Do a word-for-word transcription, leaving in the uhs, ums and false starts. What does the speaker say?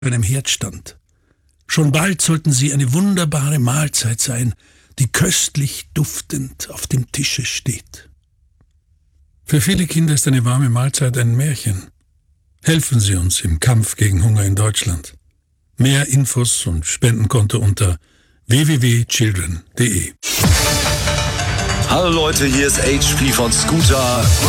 einem Herd stand. Schon bald sollten sie eine wunderbare Mahlzeit sein, die köstlich duftend auf dem Tische steht. Für viele Kinder ist eine warme Mahlzeit ein Märchen. Helfen Sie uns im Kampf gegen Hunger in Deutschland. Mehr Infos und Spendenkonto unter w w w punkt children punkt d e. Hallo Leute, hier ist H P von Scooter.